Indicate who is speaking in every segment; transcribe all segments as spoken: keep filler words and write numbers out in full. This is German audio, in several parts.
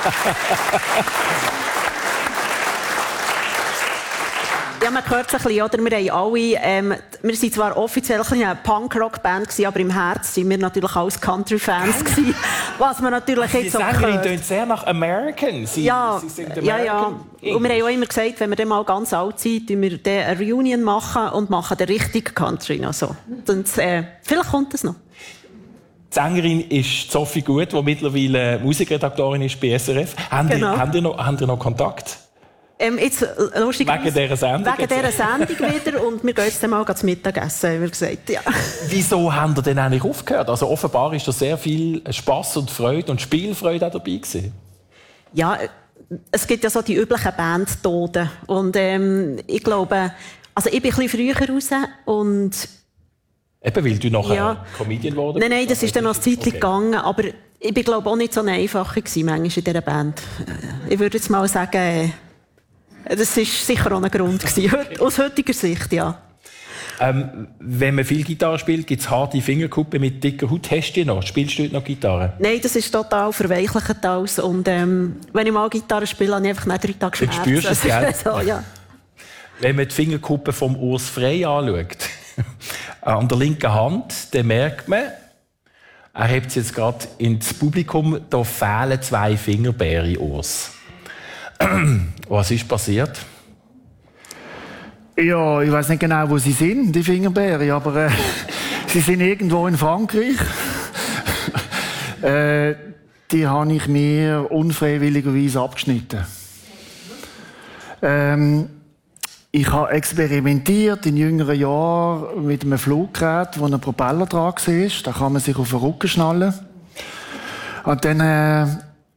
Speaker 1: Ja, man hört es ein bisschen, oder? Wir, haben alle, ähm, wir sind zwar offiziell eine Punk-Rock-Band, aber im Herzen waren wir natürlich alles Country-Fans. Was man natürlich jetzt so
Speaker 2: hört. Die Sängerin tönt sehr nach American. Sie,
Speaker 1: ja,
Speaker 2: sie sind American
Speaker 1: ja, ja. Und wir haben auch immer gesagt, wenn wir dann mal ganz alt sind, machen wir dann eine Reunion machen und machen den richtigen Country. Also, und, äh, vielleicht kommt es noch.
Speaker 2: Die Sängerin ist Sophie Gut, die mittlerweile Musikredaktorin ist bei S R F. Haben,
Speaker 1: genau.
Speaker 2: die, haben, die, noch, haben die noch Kontakt?
Speaker 1: Ähm, jetzt, lustig,
Speaker 2: wegen dieser Sendung?
Speaker 1: Wegen dieser Sendung wieder. Und wir gehen jetzt dann mal zum Mittagessen, haben wir gesagt. Ja.
Speaker 2: Wieso haben ihr denn eigentlich aufgehört? Also offenbar ist da sehr viel Spass und Freude und Spielfreude auch dabei gewesen.
Speaker 1: Ja, es gibt ja so die üblichen Bandtoden. Und ähm, ich glaube, also ich bin ein bisschen früher raus und...
Speaker 2: Eben, weil du nachher
Speaker 1: ja.
Speaker 2: Comedian geworden
Speaker 1: bist? Nein, nein, das ist dann noch eine Zeit okay. gegangen. Aber ich bin, glaube auch nicht so einfacher gewesen, manchmal in dieser Band. Ich würde jetzt mal sagen... Das war sicher auch ein Grund, aus heutiger Sicht, ja.
Speaker 2: Ähm, wenn man viel Gitarre spielt, gibt es harte Fingerkuppen mit dicker Haut. Hast du noch? Spielst du heute noch Gitarre?
Speaker 1: Nein, das ist total verweichlichend alles. Und ähm, wenn ich mal Gitarre spiele, habe ich einfach nach drei Tagen Schmerzen.
Speaker 2: Dann spürst du es, gell?
Speaker 1: So, ja.
Speaker 2: Wenn man die Fingerkuppe vom Urs Frey anschaut, an der linken Hand, dann merkt man, er hebt es jetzt gerade ins Publikum, da fehlen zwei Fingerbeere, Urs. Was ist passiert?
Speaker 3: Ja, ich weiß nicht genau, wo sie sind, die Fingerbeere, aber äh, sie sind irgendwo in Frankreich. äh, die habe ich mir unfreiwilligerweise abgeschnitten. Ähm, ich habe experimentiert in jüngeren Jahren mit einem Fluggerät, wo ein Propeller dran war. Da kann man sich auf den Rücken schnallen. Und dann... Äh,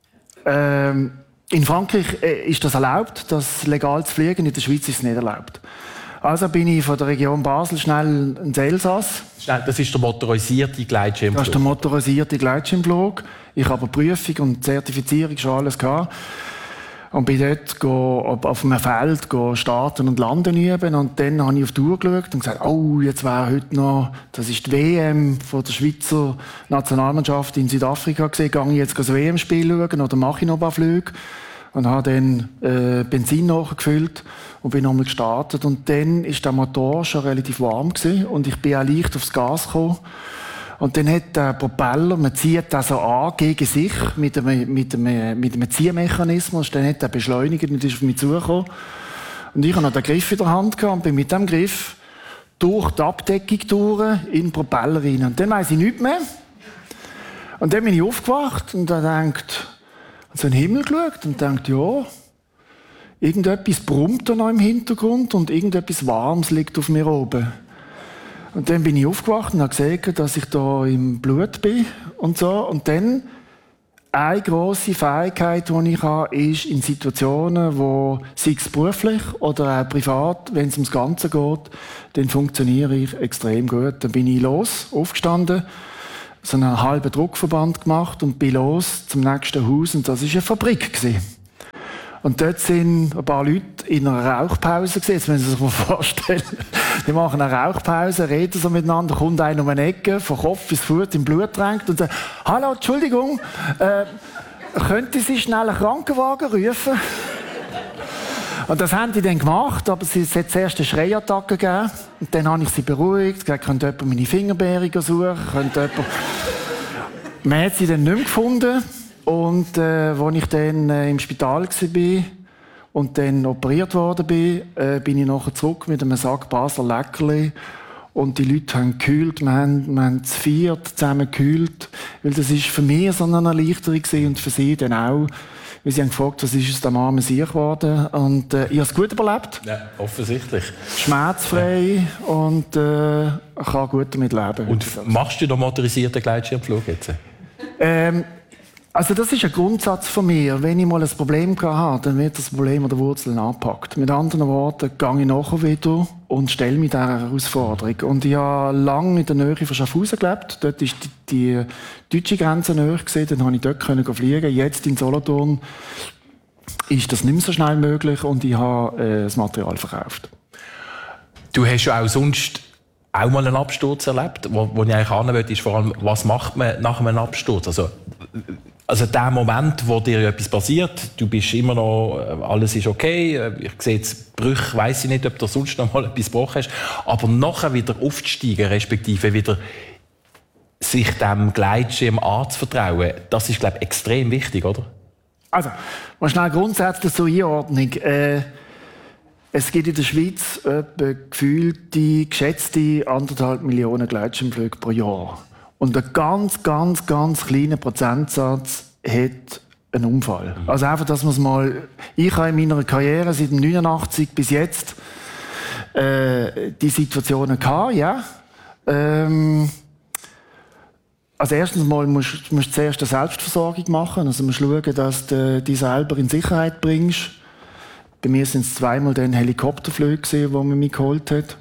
Speaker 3: äh, In Frankreich ist das erlaubt, das legal zu fliegen. In der Schweiz ist es nicht erlaubt. Also bin ich von der Region Basel schnell ins Elsass.
Speaker 2: Das ist der motorisierte Gleitschirmflug.
Speaker 3: Das ist der motorisierte Gleitschirmflug. Ich habe eine Prüfung und Zertifizierung schon alles gehabt. Und bin dort auf einem Feld starten und landen üben. Und dann habe ich auf die Uhr geschaut und gesagt, oh, jetzt wäre heute noch, das ist die W M von der Schweizer Nationalmannschaft in Südafrika gesehen. Gehe ich jetzt das W M-Spiel schauen oder mache ich noch ein paar Flüge? Und habe dann äh, Benzin nachgefüllt und bin nochmal gestartet. Und dann war der Motor schon relativ warm gewesen und ich bin auch leicht aufs Gas gekommen. Und dann hat der Propeller, man zieht den so an gegen sich mit einem, mit einem, mit einem Ziehmechanismus. Dann hat er beschleunigt und ist auf mich zugekommen. Und ich hatte noch den Griff in der Hand gehabt und bin mit dem Griff durch die Abdeckung durch in den Propeller rein. Und dann weiss ich nichts mehr. Und dann bin ich aufgewacht und dann denkt, so in den Himmel geschaut und denkt, ja, irgendetwas brummt da noch im Hintergrund und irgendetwas Warmes liegt auf mir oben. Und dann bin ich aufgewacht und habe gesehen, dass ich da im Blut bin und so. Und dann, eine grosse Fähigkeit, die ich habe, ist in Situationen, wo, sei es beruflich oder auch privat, wenn es ums Ganze geht, dann funktioniere ich extrem gut. Dann bin ich los, aufgestanden, so einen halben Druckverband gemacht und bin los zum nächsten Haus. Und das war eine Fabrik gewesen. Und dort sind ein paar Leute in einer Rauchpause gewesen. Jetzt müssen Sie sich mal vorstellen. Die machen eine Rauchpause, reden so miteinander, kommt einer um eine Ecke, von Kopf bis Fuß im Blut tränkt und sagt, hallo, Entschuldigung, äh, könnten Sie schnell einen Krankenwagen rufen? Und das haben die dann gemacht, aber es hat zuerst eine Schreiattacke gegeben. Und dann habe ich sie beruhigt, gesagt, könnte jemand meine Fingerbeere suchen, könnte jemand... Man hat sie dann nicht mehr gefunden. Und äh, als ich dann äh, im Spital war und dann operiert worden bin, äh, bin ich nachher zurück mit einem Sack Basler Leckerli. Und die Leute haben gekühlt, wir haben, wir haben zu viert zusammen gekühlt. Weil das war für mich so eine Erleichterung und für sie dann auch. Weil sie haben gefragt, was ist aus dem armen Sieg geworden. Und äh, ich habe es gut überlebt.
Speaker 2: Ja, offensichtlich.
Speaker 3: Schmerzfrei ja. Und äh, kann gut damit leben.
Speaker 2: Und machst du noch motorisierten Gleitschirmflug jetzt?
Speaker 3: Ähm, Also das ist ein Grundsatz von mir. Wenn ich mal ein Problem habe, dann wird das Problem an der Wurzel angepackt. Mit anderen Worten, gehe ich nachher wieder und stelle mich dieser Herausforderung. Und ich habe lange in der Nähe von Schaffhausen gelebt. Dort war die, die deutsche Grenze nahe gewesen. Dann konnte ich dort fliegen. Jetzt in Solothurn ist das nicht mehr so schnell möglich und ich habe äh, das Material verkauft.
Speaker 2: Du hast ja auch sonst auch mal einen Absturz erlebt. Wo, wo ich eigentlich hin will, ist vor allem, was macht man nach einem Absturz? Also, Also der Moment, wo dir etwas passiert, du bist immer noch, alles ist okay, ich sehe jetzt Brüche, weiss ich nicht, ob du sonst noch mal etwas gebrochen hast, aber nachher wieder aufzusteigen, respektive wieder sich dem Gleitschirm anzuvertrauen, das ist, glaube ich, extrem wichtig, oder?
Speaker 3: Also, mal schnell grundsätzlich zur Einordnung. Äh, es gibt in der Schweiz etwa gefühlte, geschätzte anderthalb Millionen Gleitschirmflüge pro Jahr. Und ein ganz, ganz, ganz kleiner Prozentsatz hat einen Unfall. Mhm. Also einfach, dass man es mal... Ich habe in meiner Karriere seit neunundachtzig bis jetzt äh, die Situationen gehabt, ja. Ähm, also erstens mal musst du zuerst eine Selbstversorgung machen. Also musst schauen, dass du dich selber in Sicherheit bringst. Bei mir sind es zweimal dann Helikopterflüge, die man mich geholt hat.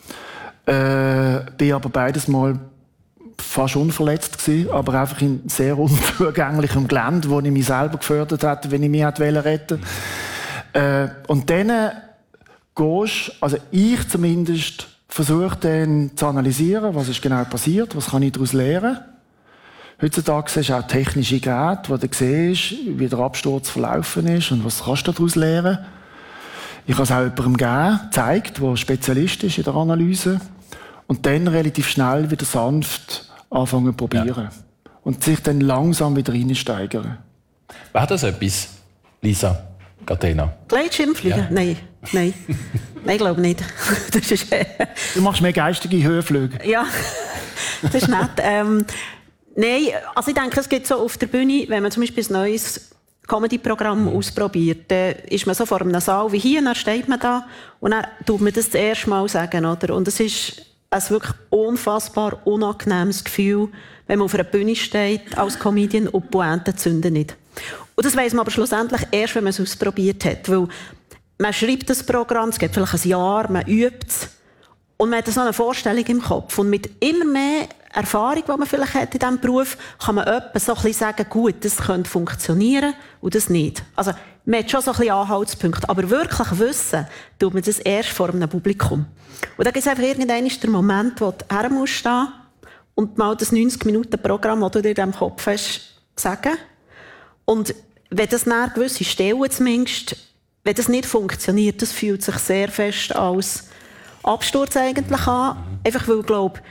Speaker 3: Äh, bin aber beides Mal fast unverletzt gewesen, aber einfach in sehr unzugänglichem Gelände, wo ich mich selber gefördert hätte, wenn ich mich hätte retten wollte. Äh, und dann gehst, also ich zumindest, versuche dann zu analysieren, was ist genau passiert, was kann ich daraus lernen. Heutzutage siehst du auch technische Geräte, wo du siehst, wie der Absturz verlaufen ist und was kannst du daraus lernen. Ich habe es auch jemandem gegeben, gezeigt, der Spezialist ist in der Analyse. Und dann relativ schnell wieder sanft anfangen zu probieren. Ja. Und sich dann langsam wieder reinsteigern.
Speaker 2: Wäre das etwas, Lisa Catena?
Speaker 1: Gleitschirmfliegen? Ja. Nein. Nein. Nein, ich glaube nicht. Das ist, äh...
Speaker 3: Du machst mehr geistige Höhenflüge.
Speaker 1: Ja, das ist nett. ähm, Nein, also ich denke, es gibt so auf der Bühne, wenn man zum Beispiel ein neues Comedy-Programm mhm. ausprobiert, dann ist man so vor einem Saal wie hier, dann steht man da und dann tut man das das erste Mal sagen, oder? Und es ist ein wirklich unfassbar unangenehmes Gefühl, wenn man auf einer Bühne steht als Comedian und die Pointe zünden nicht. Und das weiss man aber schlussendlich erst, wenn man es ausprobiert hat. Weil man schreibt das Programm, es geht vielleicht ein Jahr, man übt es und man hat so eine Vorstellung im Kopf. Und mit immer mehr Erfahrung, die man vielleicht hat in diesem Beruf, kann man etwa so ein bisschen sagen, gut, das könnte funktionieren und das nicht. Also man hat schon so ein bisschen Anhaltspunkte, aber wirklich wissen, tut man das erst vor einem Publikum. Und dann gibt es einfach irgendwann den Moment, wo du her musst stehen und mal das neunzig-Minuten-Programm, das du dir in deinem Kopf hast, sagen. Und wenn das dann gewisse Stellen zumindest, wenn das nicht funktioniert, das fühlt sich sehr fest als Absturz eigentlich an. Einfach weil ich glaube,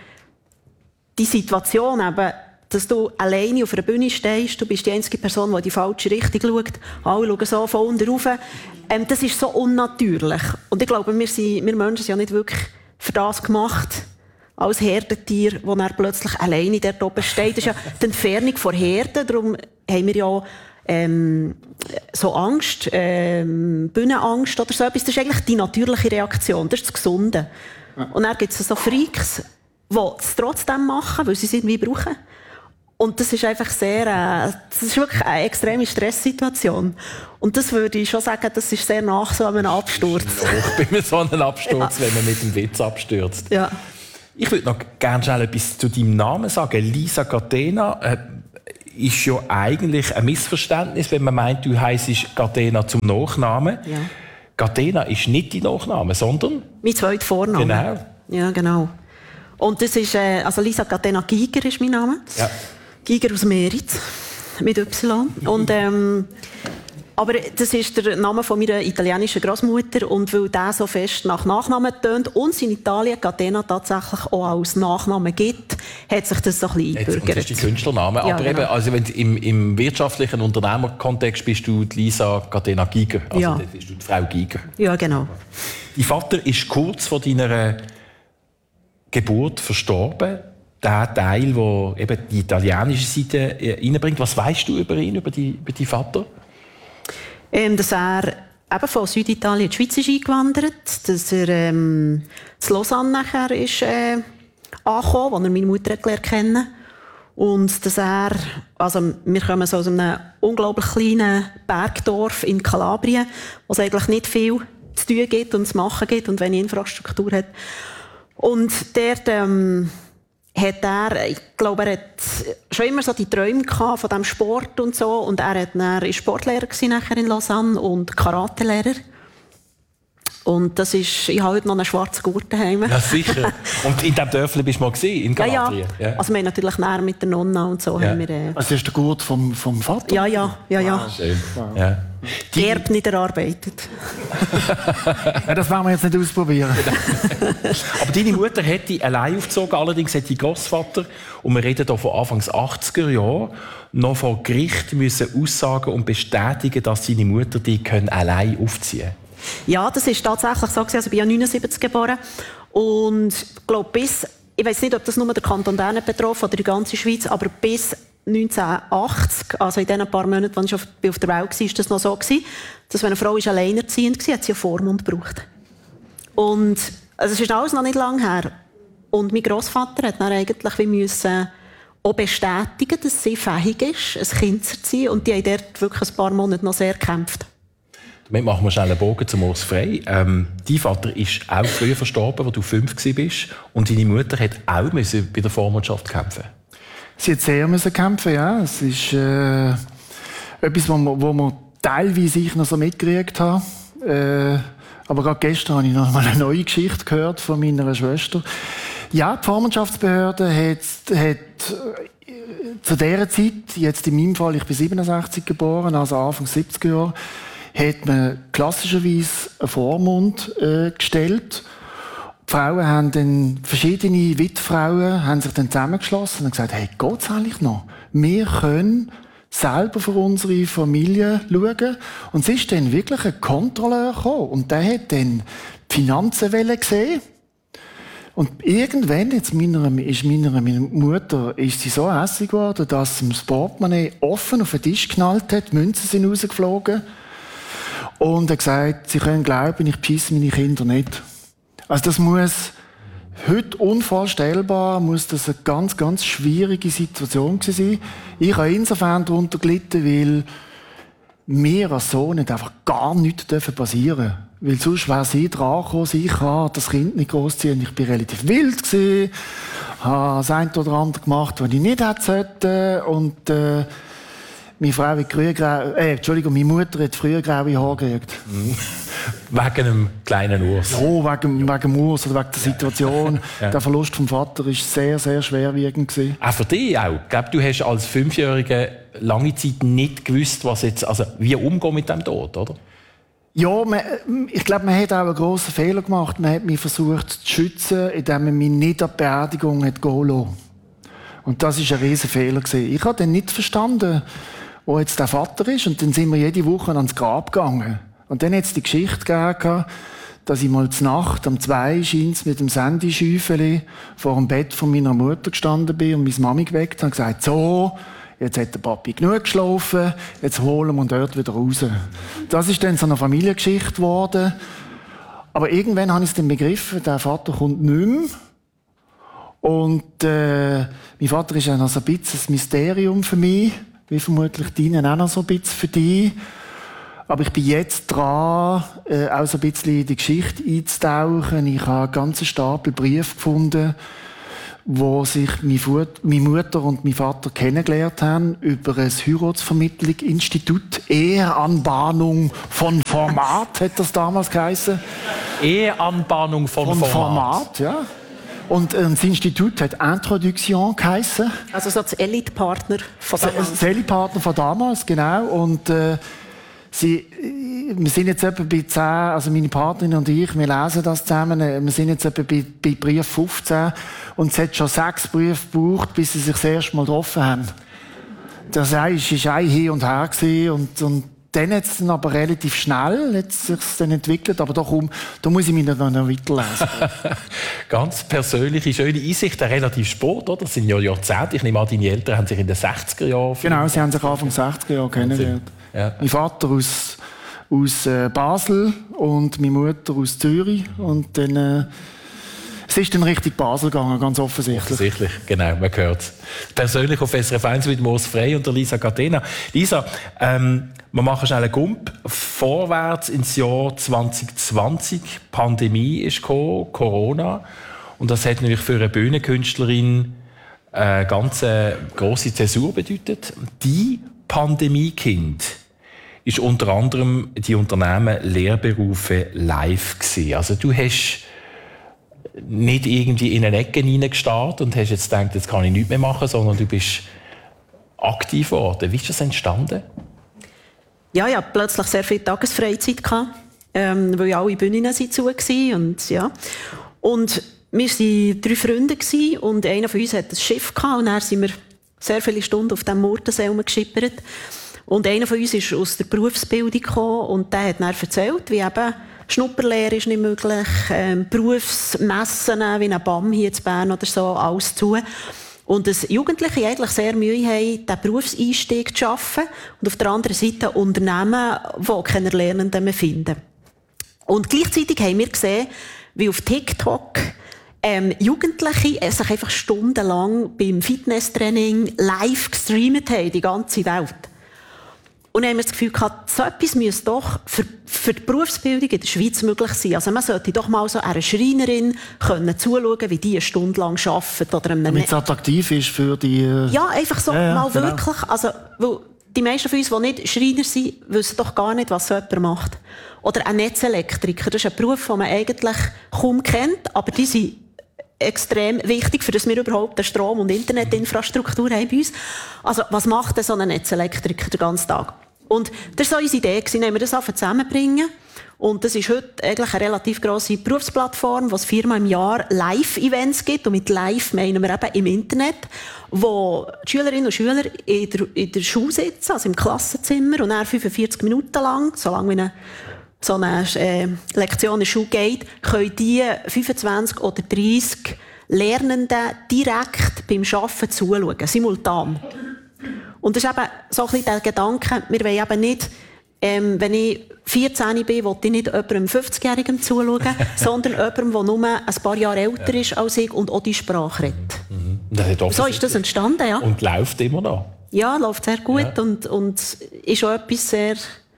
Speaker 1: die Situation eben, dass du alleine auf einer Bühne stehst, du bist die einzige Person, die in die falsche Richtung schaut, alle schauen so von unten rauf, ähm, das ist so unnatürlich. Und ich glaube, wir, sind, wir Menschen sind ja nicht wirklich für das gemacht, als Herdentier, wo er plötzlich alleine dort oben steht. Das ist ja die Entfernung von Herden, darum haben wir ja ähm, so Angst, ähm, Bühnenangst oder so etwas. Das ist eigentlich die natürliche Reaktion, das ist das Gesunde. Und dann gibt es so Freaks, die es trotzdem machen, weil sie es irgendwie brauchen. Und das ist einfach sehr, äh, das ist wirklich eine extreme Stresssituation. Und das würde ich schon sagen, das ist sehr nach so einem Absturz.
Speaker 2: Ich bin mir so einem Absturz, ja. Wenn man mit dem Witz abstürzt.
Speaker 1: Ja.
Speaker 2: Ich würde noch gerne schnell etwas zu deinem Namen sagen. Lisa Catena äh, ist ja eigentlich ein Missverständnis, wenn man meint, du heisst Catena zum Nachnamen. Ja. Catena ist nicht dein Nachname, sondern? Mein
Speaker 1: zweiter Vorname.
Speaker 2: Genau.
Speaker 1: Ja, genau. Und das ist, äh, also Lisa Catena Giger ist mein Name.
Speaker 2: Ja.
Speaker 1: Giger aus Meritz, mit Y. Und, ähm, aber das ist der Name von meiner italienischen Großmutter und weil der so fest nach Nachnamen tönt und es in Italien Catena tatsächlich auch als Nachname gibt, hat sich das so ein bisschen eingebürgert.
Speaker 2: Das ist der Künstlername.
Speaker 1: Ja,
Speaker 2: aber
Speaker 1: genau.
Speaker 2: eben, also wenn du im, im wirtschaftlichen Unternehmerkontext bist du die Lisa Catena Giger. Also
Speaker 1: ja.
Speaker 2: dort bist du die Frau Giger.
Speaker 1: Ja, genau.
Speaker 2: Dein Vater ist kurz vor deiner Geburt verstorben. Der Teil, der eben die italienische Seite reinbringt. Was weißt du über ihn, über, die, über deinen Vater?
Speaker 1: Ähm, dass er eben von Süditalien in die Schweiz ist eingewandert, dass er ähm, in Lausanne nachher ist, äh, angekommen, wo er meine Mutter gelernt kennen. Und dass er, also wir kommen so aus einem unglaublich kleinen Bergdorf in Kalabrien, wo es eigentlich nicht viel zu tun gibt und zu machen gibt und wenig Infrastruktur hat. Und dort ähm, hat er, ich glaube, er hat schon immer so die Träume gehabt von diesem Sport und so. Und er hat dann, er war Sportlehrer nachher in Lausanne und Karatelehrer. Und das ist, ich habe heute noch einen schwarzen Gurt daheim.
Speaker 2: Ja, sicher. Und in diesem Dörfli bist du mal gewesen, in Kalabrien?
Speaker 1: Ja, ja. Also wir haben natürlich näher mit der Nonna und so.
Speaker 2: Ja.
Speaker 1: Haben wir, äh...
Speaker 3: Also das ist der Gurt vom, vom Vater?
Speaker 1: Ja, ja, ja, ja.
Speaker 2: Wow. Schön. Wow. Ja.
Speaker 1: Geerbt, nicht erarbeitet.
Speaker 3: Ja, das werden wir jetzt nicht ausprobieren.
Speaker 2: Aber deine Mutter hätte allein aufgezogen, allerdings hätte dein Grossvater, und wir reden hier von Anfangs achtziger Jahren, noch vor Gericht müssen aussagen und bestätigen, dass seine Mutter die allein aufziehen können.
Speaker 1: Ja, das ist tatsächlich so. Also ich bin ja neunundsiebzig geboren. Und ich glaube, bis, ich weiß nicht, ob das nur der Kanton Bern betroffen oder die ganze Schweiz, aber bis neunzehnhundertachtzig, also in den paar Monaten, als ich auf der Welt war, war das noch so, dass wenn eine Frau alleinerziehend war, hat sie einen Vormund gebraucht. Und also es ist alles noch nicht lange her. Und mein Grossvater hat dann eigentlich wie müssen auch bestätigen, dass sie fähig ist, ein Kind zu erziehen. Und die haben dort wirklich ein paar Monate noch sehr gekämpft.
Speaker 2: Damit machen wir schnell einen Bogen zum Urs Frey. Ähm, dein Vater ist auch früher verstorben, als du fünf warst. Und deine Mutter hat auch müssen bei der Vormundschaft kämpfen.
Speaker 3: Sie hat sehr müssen kämpfen, ja. Es ist äh, etwas, wo man, wo man teilweise ich noch so mitgekriegt habe. Äh, aber gerade gestern habe ich noch mal eine neue Geschichte gehört von meiner Schwester. Ja, die Vormundschaftsbehörde hat, hat äh, zu dieser Zeit, jetzt in meinem Fall, ich bin siebenundsechzig geboren, also Anfang siebziger Jahre, hat man klassischerweise einen Vormund äh, gestellt. Die Frauen haben dann, verschiedene Witwefrauen haben sich dann zusammengeschlossen und gesagt, hey, geht's eigentlich noch? Wir können selber für unsere Familie schauen. Und es ist dann wirklich ein Kontrolleur gekommen. Und der hat dann die Finanzen gesehen. Und irgendwann, jetzt meiner, ist meiner, meiner Mutter, ist sie so hässlich geworden, dass sie das Portemonnaie offen auf den Tisch geknallt hat, die Münzen sind rausgeflogen. Und er hat gesagt, sie können glauben, ich beschisse meine Kinder nicht. Also das muss heute unvorstellbar, muss das eine ganz, ganz schwierige Situation sein. Ich habe insofern darunter gelitten, weil mir als Sohn nicht einfach gar nichts passieren dürfen. Weil sonst wäre sie dran gekommen, ich habe das Kind nicht großziehen. Ich war relativ wild gewesen, habe das eine oder andere gemacht, was ich nicht hätte sollen. Und äh, meine Frau hat früher grau, äh, Entschuldigung, meine Mutter hat früher graue Haare gekriegt.
Speaker 2: Mhm. Wegen einem kleinen Urs.
Speaker 3: Ja, wegen, wegen dem Urs oder wegen der Situation. Ja. Der Verlust vom Vater war sehr, sehr schwerwiegend.
Speaker 2: Auch für dich auch. Ich glaube, du hast als Fünfjähriger lange Zeit nicht gewusst, was jetzt, also wie umgehen mit dem Tod, oder?
Speaker 3: Ja, man, ich glaube, man hat auch einen grossen Fehler gemacht. Man hat mich versucht zu schützen, indem man mich nicht an die Beerdigung hat gehen lassen. Und das war ein riesen Fehler. Ich habe dann nicht verstanden, wo jetzt der Vater ist. Und dann sind wir jede Woche ans Grab gegangen. Und dann hat es die Geschichte gegeben, dass ich mal zur Nacht um zwei scheint's mit dem Sandyschäufeli vor dem Bett von meiner Mutter gestanden bin und meine Mami geweckt habe und gesagt, so, jetzt hat der Papi genug geschlafen, jetzt holen wir ihn dort wieder raus. Das ist dann so eine Familiengeschichte geworden. Aber irgendwann habe ich es dann begriffen, der Vater kommt nicht mehr. Und äh, mein Vater ist ja noch so ein bisschen ein Mysterium für mich, wie vermutlich deine auch noch so ein bisschen für dich. Aber ich bin jetzt dran, äh, auch so ein bisschen in die Geschichte einzutauchen. Ich habe einen ganzen Stapel Briefe gefunden, wo sich meine Mutter und mein Vater kennengelernt haben über ein Heiratsvermittlungsinstitut. Eheanbahnung von Format, hat das damals geheißen.
Speaker 2: Eheanbahnung von,
Speaker 3: von
Speaker 2: Format.
Speaker 3: Format, ja. Und äh, das Institut hat Introduction geheißen.
Speaker 1: Also so das Elite-Partner von
Speaker 3: damals. Das Elite-Partner von damals, genau. Und äh, Sie, wir sind jetzt etwa bei zehn, also meine Partnerin und ich, wir lesen das zusammen, wir sind jetzt etwa bei, bei Brief fünfzehn und es hat schon sechs Briefe gebraucht, bis sie sich das erste Mal getroffen haben. Das war ein Hin und Her gewesen, und, und dann hat es dann aber relativ schnell hat sich dann entwickelt, aber da, komm, da muss ich mich noch weiterlesen.
Speaker 2: Ganz persönliche, schöne Einsicht, relativ spät, oder? Das sind ja Jahrzehnte. Ich nehme an, deine Eltern haben sich in den sechziger Jahren...
Speaker 3: Genau, sie haben sich Anfang sechziger Jahre kennengelernt. Ja. Mein Vater aus, aus äh, Basel und meine Mutter aus Zürich. Und dann, äh, es ist dann richtig Basel gegangen, ganz offensichtlich.
Speaker 2: Offensichtlich, genau, man hört es. Persönlich auf S R F eins mit Urs Frey und der Lisa Catena. Lisa, ähm, wir machen schnell einen Gump vorwärts ins Jahr zwanzig zwanzig. Die Pandemie ist gekommen, Corona. Und das hat natürlich für eine Bühnenkünstlerin eine ganz grosse Zäsur bedeutet. Die Pandemiekind ist unter anderem die Unternehmen Lehrberufe live gewesen. Also du hast nicht irgendwie in eine Ecke hineingestarrt und hast jetzt gedacht, jetzt kann ich nichts mehr machen, sondern du bist aktiv geworden. Wie ist das entstanden?
Speaker 1: Ja, ich hatte plötzlich sehr viel Tagesfreizeit gehabt, ähm, weil alle Bühnen zu waren. Und, ja. und wir waren drei Freunde gewesen, und einer von uns hatte ein Schiff gehabt, und dann sind wir sehr viele Stunden auf dem Murtensee rumgeschippert. Und einer von uns ist aus der Berufsbildung gekommen, und der hat dann erzählt, wie eben Schnupperlehre ist nicht möglich, ähm, Berufsmessen wie ein B A M hier in Bern oder so, alles zu. Und dass Jugendliche eigentlich sehr Mühe haben, diesen Berufseinstieg zu schaffen, und auf der anderen Seite Unternehmen, die keine Lernenden mehr finden. Und gleichzeitig haben wir gesehen, wie auf TikTok ähm, Jugendliche sich einfach stundenlang beim Fitnesstraining live gestreamt haben, die ganze Welt. Und dann haben wir das Gefühl gehabt, so etwas müsste doch für, für die Berufsbildung in der Schweiz möglich sein. Also man sollte doch mal so einer Schreinerin können zuschauen, wie die eine Stunde lang arbeitet. Oder einem
Speaker 3: damit es attraktiv ist für die... Äh
Speaker 1: ja, einfach so
Speaker 3: ja, ja,
Speaker 1: mal
Speaker 3: genau.
Speaker 1: wirklich. Also, weil die meisten von uns, die nicht Schreiner sind, wissen doch gar nicht, was so jemand macht. Oder ein Netzelektriker. Das ist ein Beruf, den man eigentlich kaum kennt, aber die sind extrem wichtig, für das wir überhaupt eine Strom- und Internetinfrastruktur haben bei uns. Also, was macht denn so ein Netzelektriker den ganzen Tag? Und das war so unsere Idee, dass wir das zusammenbringen. Und das ist heute eigentlich eine relativ grosse Berufsplattform, wo es viermal im Jahr Live-Events gibt. Und mit Live meinen wir eben im Internet, wo die Schülerinnen und Schüler in der, in der Schule sitzen, also im Klassenzimmer, und dann fünfundvierzig Minuten lang, so lange wie eine so eine äh, Lektion in der Schule geht, können die fünfundzwanzig oder dreissig Lernenden direkt beim Arbeiten zuschauen, simultan. Und das ist eben so ein bisschen der Gedanke, wir wollen eben nicht, ähm, wenn ich vierzehn bin, will ich nicht jemandem fünfzigjährigen zuschauen, sondern jemandem, der nur ein paar Jahre älter ist als ich und auch die Sprache redet.
Speaker 2: Mhm. Das
Speaker 1: so ist das entstanden, ja.
Speaker 2: Und läuft immer noch.
Speaker 1: Ja, läuft sehr gut, ja. und, und ist auch etwas sehr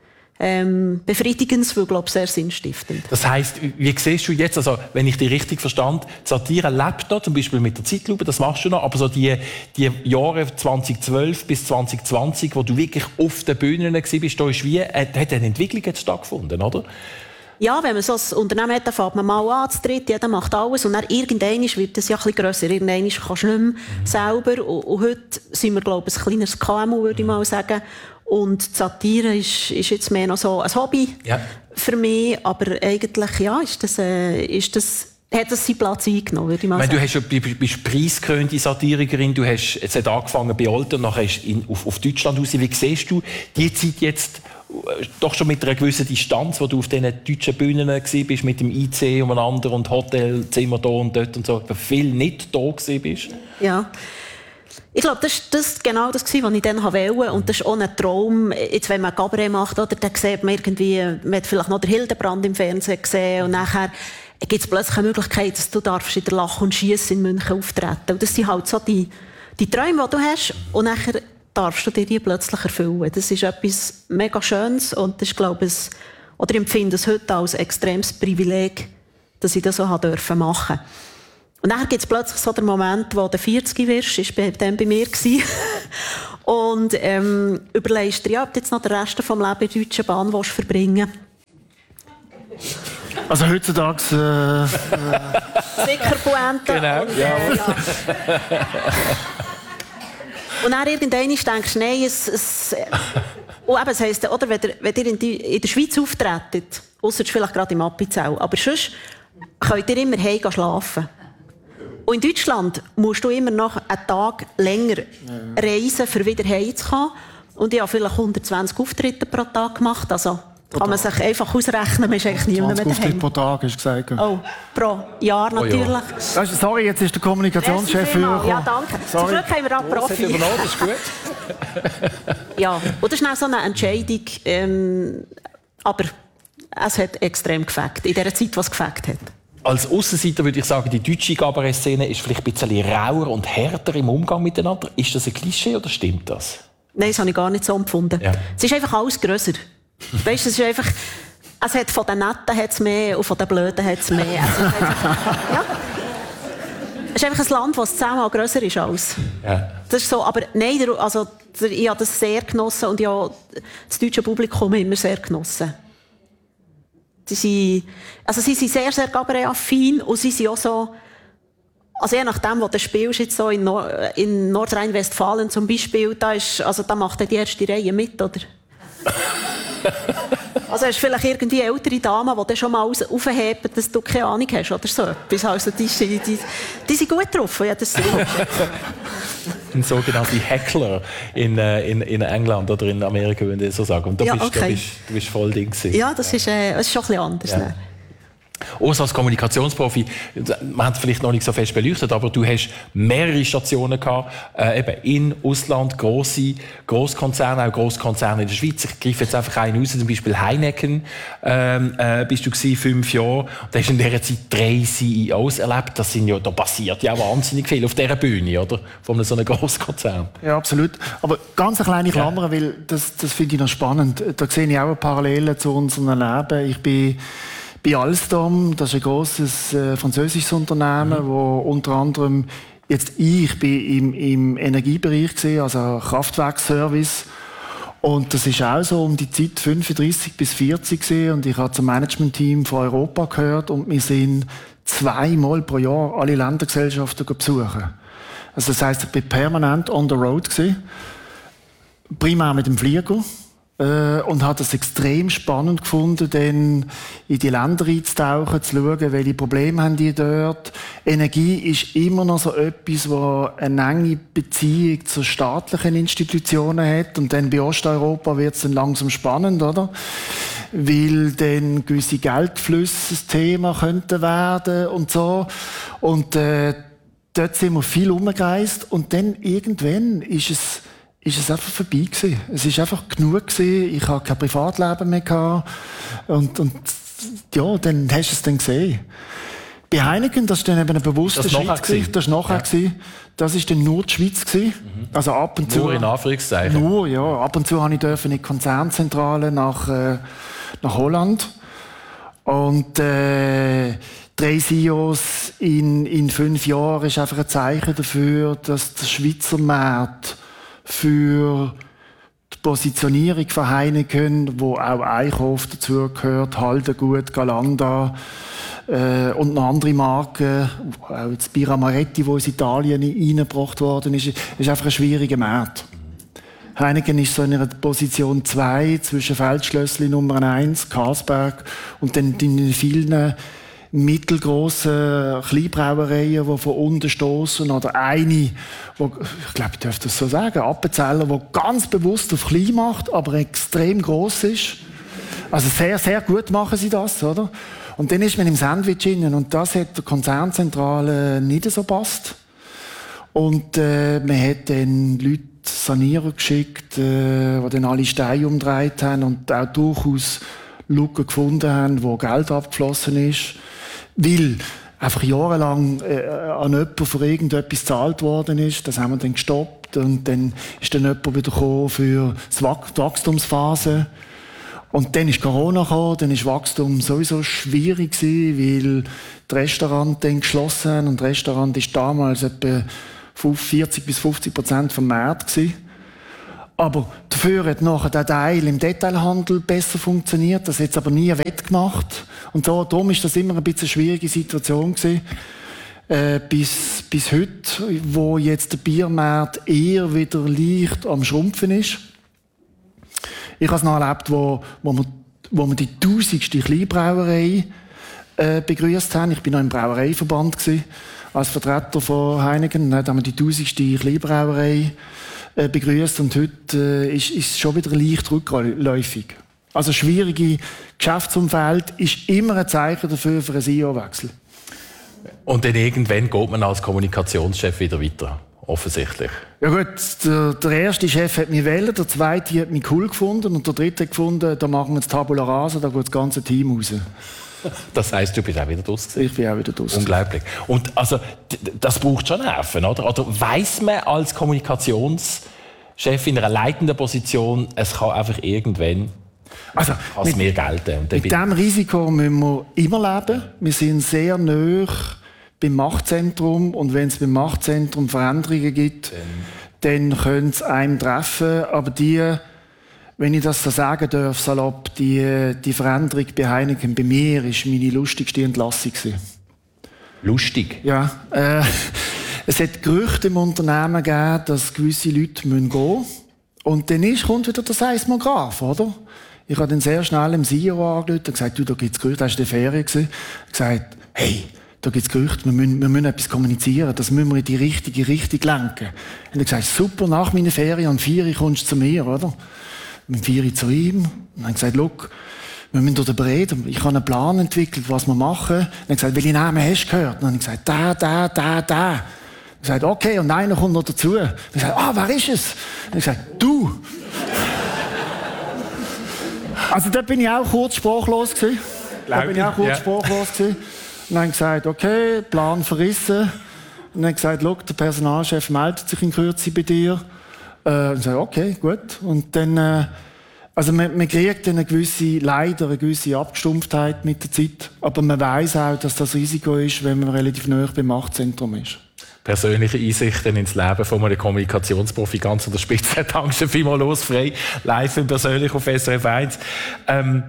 Speaker 1: ähm, Befriedigendes, weil, glaube ich, sehr sinnstiftend.
Speaker 2: Das heisst, wie siehst du jetzt, also, wenn ich dich richtig verstand, Satire lebt noch, zum Beispiel mit der Zeitlupe, das machst du noch, aber so die, die Jahre zweitausendzwölf bis zwanzig zwanzig, wo du wirklich auf den Bühnen warst, da ist wie, äh, hat eine Entwicklung jetzt stattgefunden, oder?
Speaker 1: Ja, wenn man so ein Unternehmen hat, dann fängt man mal an zu dritt, jeder macht alles, und dann irgendwann wird es ja ein bisschen grösser, irgendwann kannst du nicht mehr mhm. selber, und, und heute sind wir, glaube ich, ein kleines K M U, würde ich mal sagen. Und die Satire ist, ist jetzt mehr noch so ein Hobby ja. für mich, aber eigentlich ja, ist das, äh, ist das, hat das seinen Platz eingenommen, würde ich mal sagen.
Speaker 2: Du hast ja, bist preisgekrönte Satirikerin, du hast, es hat angefangen bei Olten und nachher ist in, auf, auf Deutschland raus. Wie siehst du die Zeit jetzt doch schon mit einer gewissen Distanz, wo du auf diesen deutschen Bühnen warst, mit dem I C umeinander und Hotelzimmer da und dort und so, viel nicht da warst?
Speaker 1: Ja. Ich glaube, das war das genau das, was ich dann wollte. Und das ist auch ein Traum. Jetzt, wenn man Cabaret macht, oder, dann sieht man irgendwie, man hat vielleicht noch den Hildebrand im Fernsehen gesehen. Und nachher gibt es plötzlich eine Möglichkeit, dass du darfst in der Lach- und Schiess in München auftreten. Und das sind halt so die, die Träume, die du hast. Und nachher darfst du dir die plötzlich erfüllen. Das ist etwas mega Schönes. Und das ist, glaube ich, oder ich empfinde es heute als extremes Privileg, dass ich das so machen durfte. Und dann gibt es plötzlich so den Moment, wo du vierzig wirst, das war dann bei mir. Und ähm, überlegst dir, ja, ob du jetzt noch den Rest des Lebens in der Deutschen Bahn willst verbringen willst.
Speaker 3: Also heutzutage... Äh,
Speaker 1: äh, Sicher Pointe.
Speaker 2: Genau,
Speaker 1: und,
Speaker 2: ja.
Speaker 1: Äh, ja. Und dann irgendwann denkst du, nein, es... es und eben, das heisst, oder, wenn ihr, wenn ihr in, die, in der Schweiz auftretet, ausser vielleicht gerade im Appenzell, aber sonst könnt ihr immer heim schlafen. Und in Deutschland musst du immer noch einen Tag länger reisen, um wieder heimzukommen. Und ich habe vielleicht hundertzwanzig Auftritte pro Tag gemacht. Also kann man sich einfach ausrechnen, man ist eigentlich niemand mehr daheim.
Speaker 3: zwanzig Auftritte pro Tag, hast du gesagt.
Speaker 1: Oh, pro Jahr natürlich.
Speaker 3: Oh ja. Sorry, jetzt ist der Kommunikationschef für.
Speaker 1: Ja, danke. Sorry. Zum Glück haben wir auch Profi.
Speaker 2: Das das ist gut.
Speaker 1: Ja, und das ist auch so eine Entscheidung. Ähm, aber es hat extrem gefällt, in der Zeit, was es gefällt hat.
Speaker 2: Als Aussenseiter würde ich sagen, die deutsche Kabarett-Szene ist vielleicht ein bisschen rauer und härter im Umgang miteinander. Ist das ein Klischee oder stimmt das?
Speaker 1: Nein, das habe ich gar nicht so empfunden. Ja. Es ist einfach alles grösser. Weißt, es ist einfach, es hat von den Netten hat's mehr und von den Blöden hat es mehr. Also, einfach, ja. Es ist einfach ein Land, das zehnmal grösser ist als.
Speaker 2: Ja.
Speaker 1: Das ist so, aber nein, der, also, der, ich habe das sehr genossen und ja, das deutsche Publikum immer sehr genossen. Sie sind, also sie sind sehr, sehr Cabaret-affin und sie sind auch so, also je nachdem, wo du spielst, jetzt so in, Nord- in Nordrhein-Westfalen zum Beispiel, da, ist, also da macht die erste Reihe mit, oder? Also hast du vielleicht irgendwie eine ältere Dame, die dann schon mal aufheben, dass du keine Ahnung hast oder so etwas. Also die, die, die, die sind gut drauf. Ja, das
Speaker 2: ein sogenannter Heckler in, in, in England oder in Amerika, würde ich so sagen. Und du,
Speaker 1: ja,
Speaker 2: bist,
Speaker 1: okay.
Speaker 2: du, bist, du bist voll Ding gewesen.
Speaker 1: Ja, das ist, äh, das ist schon ein bisschen anders.
Speaker 2: Ja.
Speaker 1: Ne?
Speaker 2: Urs, als Kommunikationsprofi, man hat es vielleicht noch nicht so fest beleuchtet, aber du hast mehrere Stationen gehabt, äh, eben in Ausland, grosse Grosskonzerne, auch Grosskonzerne in der Schweiz. Ich greife jetzt einfach einen raus, zum Beispiel Heineken, ähm, äh, bist du gewesen, fünf Jahre. Da hast du in dieser Zeit drei C E Os erlebt. Das sind ja, da passiert ja wahnsinnig viel auf dieser Bühne, oder? Von so einem Grosskonzern.
Speaker 3: Ja, absolut. Aber ganz eine kleine Klammer, ja. Weil das, das finde ich noch spannend. Da sehe ich auch eine Parallele zu unserem Leben. Ich bin bei Alstom, das ist ein grosses äh, französisches Unternehmen, mhm. wo unter anderem jetzt ich bin im, im Energiebereich gesehen, also Kraftwerkservice. Und das ist auch so um die Zeit fünfunddreißig bis vierzig gesehen und ich habe zum Managementteam von Europa gehört und wir sind zweimal pro Jahr alle Ländergesellschaften besuchen. Also das heisst, ich bin permanent on the road gewesen, primär mit dem Flieger. Und hat es extrem spannend gefunden, dann in die Länder einzutauchen, zu schauen, welche Probleme haben die dort. Energie ist immer noch so etwas, das eine enge Beziehung zu staatlichen Institutionen hat. Und dann bei Osteuropa wird es dann langsam spannend, oder? Weil dann gewisse Geldflüsse das Thema könnten werden und so. Und äh, dort sind wir viel umgereist. Und dann irgendwann ist es ist es einfach vorbei gewesen. Es ist einfach genug gewesen. Ich hatte kein Privatleben mehr gehabt. Und, und, ja, dann hast du es dann gesehen. Bei Heineken, das war dann eben ein bewusster
Speaker 2: das
Speaker 3: Schritt gewesen. Das war nachher
Speaker 2: ja.
Speaker 3: gewesen. Das war dann nur die Schweiz gewesen. Mhm. Also ab und zu.
Speaker 2: Nur in Anführungszeichen.
Speaker 3: Nur, ja. Ab und zu durfte ich dürfen in die Konzernzentrale nach, äh, nach Holland. Und, äh, drei C E Os in, in fünf Jahren ist einfach ein Zeichen dafür, dass der Schweizer Markt für die Positionierung von Heineken, wo auch Eichhoff dazugehört, Haldengut, Galanda äh, und noch andere Marken, auch jetzt Birra Moretti, wo aus Italien reingebracht worden ist, ist einfach ein schwieriger Markt. Heineken ist so in einer Position zwei zwischen Feldschlössli Nummer eins, Carlsberg und dann in vielen mittelgroßen Kleinbrauereien, die von unten stoßen, oder eine, wo, ich glaube, ich darf das so sagen, Appenzeller, die ganz bewusst auf klein macht, aber extrem gross ist. Also sehr, sehr gut machen sie das, oder? Und dann ist man im Sandwich innen und das hat der Konzernzentrale nicht so passt. Und äh, man hat dann Leute Sanierer geschickt, äh, die dann alle Steine umgedreht haben und auch durchaus Lücken gefunden haben, wo Geld abgeflossen ist. Weil einfach jahrelang äh, an jemanden für irgendetwas gezahlt worden ist. Das haben wir dann gestoppt. Und dann ist dann jemand wieder gekommen für die Wachstumsphase. Und dann ist Corona gekommen, dann ist Wachstum sowieso schwierig gewesen, weil die Restaurants dann geschlossen haben. Und das Restaurant ist damals etwa vierzig bis fünfzig Prozent vom Markt gewesen. Aber dafür hat nachher der Teil im Detailhandel besser funktioniert. Das hat es aber nie wettgemacht. Und so, darum ist das immer ein bisschen eine schwierige Situation gewesen. Äh, bis, bis heute, wo jetzt der Biermarkt eher wieder leicht am Schrumpfen ist. Ich habe es noch erlebt, wo, wo, wir, wo wir die tausendste Kleinbrauerei äh, begrüßt haben. Ich bin noch im Brauereiverband gewesen, als Vertreter von Heineken. Dann haben wir die tausendste Kleinbrauerei äh, begrüßt und heute äh, ist es schon wieder leicht rückläufig. Also schwierige Geschäftsumfeld ist immer ein Zeichen dafür für einen C E O-Wechsel.
Speaker 2: Und dann irgendwann geht man als Kommunikationschef wieder weiter, offensichtlich.
Speaker 3: Ja gut, der, der erste Chef hat mich wählen, der zweite hat mich cool gefunden und der dritte hat gefunden, da machen wir jetzt Tabula Rasa, da geht das ganze Team raus.
Speaker 2: Das heisst, du bist auch wieder draussen?
Speaker 3: Ich bin auch wieder draussen.
Speaker 2: Unglaublich. Und also, das braucht schon Nerven, oder? Oder weiss man als Kommunikationschef in einer leitenden Position, es kann einfach irgendwann
Speaker 3: also,
Speaker 2: mit, mehr gelten? Und
Speaker 3: mit diesem Risiko müssen wir immer leben. Wir sind sehr nahe beim Machtzentrum. Und wenn es beim Machtzentrum Veränderungen gibt, dann, dann können es einem treffen. Aber die, wenn ich das so sagen darf, salopp, die, die Veränderung bei Heineken, bei mir, war meine lustigste Entlassung.
Speaker 2: Lustig?
Speaker 3: Ja. Äh, es hat Gerüchte im Unternehmen gegeben, dass gewisse Leute gehen müssen. Und dann ist, kommt wieder der Seismograph, oder? Ich habe dann sehr schnell im C E O angerufen und gesagt, du, da gibt es Gerüchte, das war in der Ferien. Ich habe gesagt, hey, da gibt es Gerüchte, wir müssen, wir müssen etwas kommunizieren, das müssen wir in die richtige Richtung lenken. Und er hat gesagt, super, nach meiner Ferien, um vier Uhr kommst du zu mir, oder? Mit vier Uhr zu ihm. Und er hat gesagt, schau, wir müssen darüber reden. Ich habe einen Plan entwickelt, was wir machen. Und er hat gesagt, welche Namen hast du gehört? Und dann habe ich gesagt, da, da, da, da. Ich habe gesagt, okay, und einer kommt noch dazu. Ich habe gesagt, ah, wer ist es? Und ich habe gesagt, du. Also da bin ich auch kurz sprachlos gewesen. Da bin ich auch kurz ja. sprachlos gewesen. Und dann habe ich gesagt, okay, Plan verrissen. Und dann habe ich gesagt, schau, der Personalchef meldet sich in Kürze bei dir. Äh, und ich gesagt, okay, gut. Und dann, äh, also man, man kriegt eine gewisse, leider eine gewisse Abgestumpftheit mit der Zeit. Aber man weiß auch, dass das Risiko ist, wenn man relativ nahe beim Machtzentrum ist.
Speaker 2: Persönliche Einsichten ins Leben von einem Kommunikationsprofi ganz an der Spitze. Danke vielmals, Urs Frey, live und persönlich auf S R F eins. Ähm,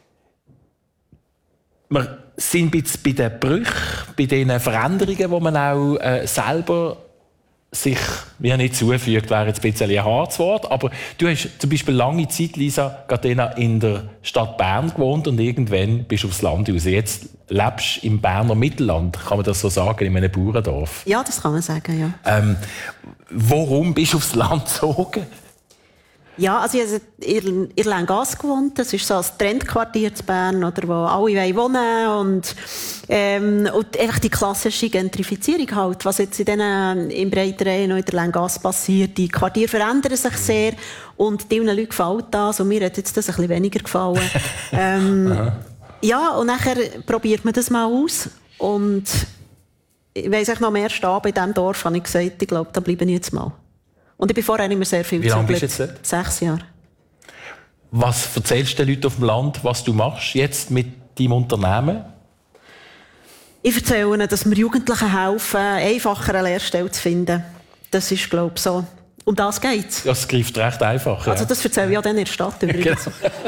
Speaker 2: wir sind jetzt bei den Brüchen, bei den Veränderungen, die man auch äh, selber sich mir nicht zufügt, wäre jetzt ein bisschen ein hartes Wort, aber du hast zum Beispiel lange Zeit, Lisa Gardena, in der Stadt Bern gewohnt und irgendwann bist du aufs Land raus. Jetzt lebst du im Berner Mittelland, kann man das so sagen, in einem Bauerndorf?
Speaker 1: Ja, das kann man sagen, ja.
Speaker 2: Ähm, warum bist du aufs Land gezogen?
Speaker 1: Ja, also ich habe in Irlangas gewohnt. Das ist so ein Trendquartier in Bern, oder, wo alle wohnen und, ähm, und einfach die klassische Gentrifizierung halt, was jetzt in den, im Breiterei noch in Irlangas passiert. Die Quartiere verändern sich sehr und vielen Leuten gefällt das und mir hat jetzt das ein bisschen weniger gefallen. ähm, ja, und nachher probiert man das mal aus und ich weiss echt noch am ersten Abend in diesem Dorf habe ich gesagt, ich glaube, da bleibe ich jetzt mal. Und ich bin vorher immer sehr viel
Speaker 2: Wie lange bist du jetzt dort?
Speaker 1: Sechs Jahre.
Speaker 2: Was erzählst du den Leuten auf dem Land, was du machst jetzt mit deinem Unternehmen?
Speaker 1: Ich erzähle ihnen, dass wir Jugendlichen helfen, einfacher eine Lehrstelle zu finden. Das ist, glaube ich, so. Um das geht es.
Speaker 2: Das greift recht einfach. Ja.
Speaker 1: Also das erzähle ich ja dann in der Stadt übrigens.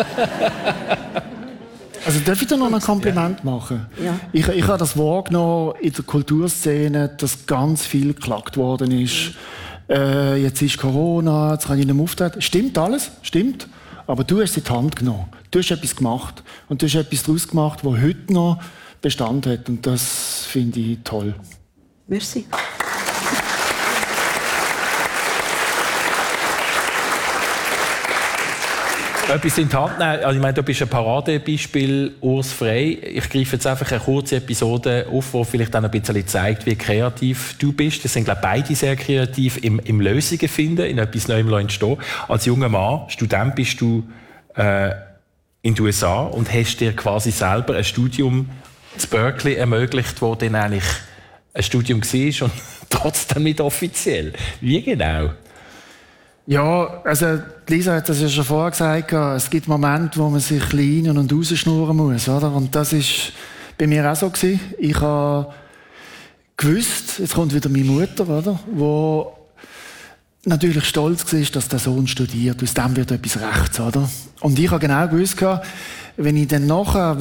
Speaker 3: Also darf ich dir noch ein Kompliment machen?
Speaker 1: Ja.
Speaker 3: Ich, ich habe das wahrgenommen in der Kulturszene, dass ganz viel geklagt worden ist. Äh, jetzt ist Corona, jetzt kann ich nicht mehr auftreten. Stimmt alles, stimmt. Aber du hast es in die Hand genommen. Du hast etwas gemacht. Und du hast etwas daraus gemacht, das heute noch Bestand hat. Und das finde ich toll.
Speaker 1: Merci.
Speaker 2: Etwas in die Hand nehmen. Also ich meine, du bist ein Paradebeispiel, Urs Frey. Ich greife jetzt einfach eine kurze Episode auf, die vielleicht auch ein bisschen zeigt, wie kreativ du bist. Das sind, glaube ich, beide sehr kreativ im, im Lösungen finden, in etwas Neuem entstehen. Als junger Mann, Student, bist du äh, in den U S A und hast dir quasi selber ein Studium in Berkeley ermöglicht, wo dann eigentlich ein Studium war und trotzdem nicht offiziell. Wie genau?
Speaker 3: Ja, also Lisa hat das ja schon vorher gesagt, es gibt Momente, wo man sich rein und rausschnurren muss, oder? Und das ist bei mir auch so gewesen. Ich habe gewusst, jetzt kommt wieder meine Mutter, oder? Wo natürlich stolz war, dass der Sohn studiert, aus dem wird etwas rechts, oder? Und ich habe genau gewusst, wenn ich dann nachher